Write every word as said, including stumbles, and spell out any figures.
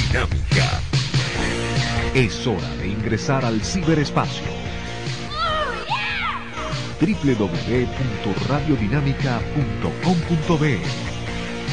Dinámica. Es hora de ingresar al ciberespacio. doble u doble u doble u punto radiodinámica punto com punto be